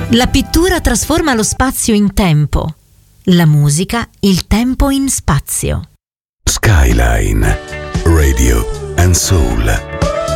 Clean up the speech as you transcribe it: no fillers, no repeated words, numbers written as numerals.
La pittura trasforma lo spazio in tempo, la musica il tempo in spazio. Skyline Radio and Soul.